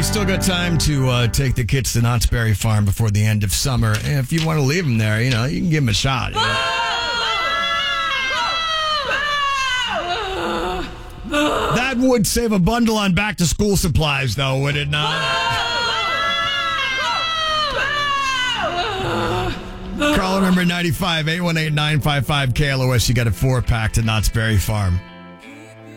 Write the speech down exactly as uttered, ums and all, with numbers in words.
you still got time to uh, take the kids to Knott's Berry Farm before the end of summer. And if you want to leave them there, you know, you can give them a shot. You know? That would save a bundle on back-to-school supplies, though, would it not? Caller number ninety-five, eight one eight, nine five five, K L O S. You got a four-pack to Knott's Berry Farm.